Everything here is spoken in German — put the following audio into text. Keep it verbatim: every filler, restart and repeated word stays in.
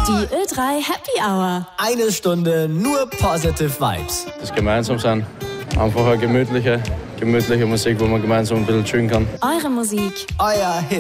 Die Ö drei Happy Hour. Eine Stunde nur positive Vibes. Das Gemeinsamsein. Einfach eine gemütliche, gemütliche Musik, wo man gemeinsam ein bisschen chillen kann. Eure Musik. Euer Hit.